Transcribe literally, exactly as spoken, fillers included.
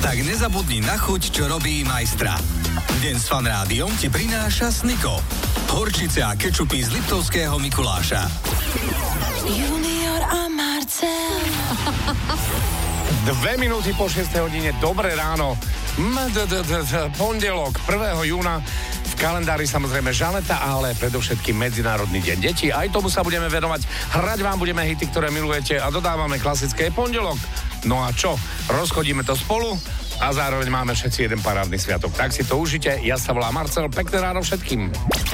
tak nezabudni na chuť, čo robí majstra. Deň s Fan Rádiom ti prináša Snyko. Horčice a kečupy z Liptovského Mikuláša. Junior a Marcel. Dve minúty po šiestej hodine, dobré ráno. Pondelok, prvého júna. V kalendári samozrejme Žaneta, ale predovšetkým Medzinárodný deň detí. Aj tomu sa budeme venovať. Hrať vám budeme hity, ktoré milujete a dodávame klasické pondelok. No a čo? Rozchodíme to spolu a zároveň máme všetci jeden parádny sviatok. Tak si to užite. Ja sa volám Marcel. Pekné ráno všetkým.